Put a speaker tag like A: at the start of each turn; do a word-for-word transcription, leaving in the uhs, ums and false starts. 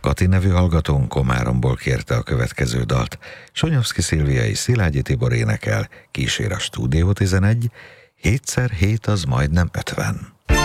A: Kati nevű hallgatón Komáromból kérte a következő dalt. Sonyovszky Szilvia és Szilágyi Tibor énekel, kísér a Stúdió tizenegy, hétszer hét az majdnem ötven.